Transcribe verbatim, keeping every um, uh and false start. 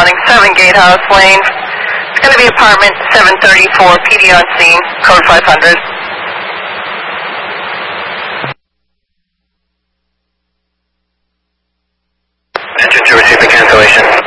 responding, seven Gatehouse Lane. It's going to be apartment seven thirty-four, P D on scene, code five hundred. Engine to receive the cancellation.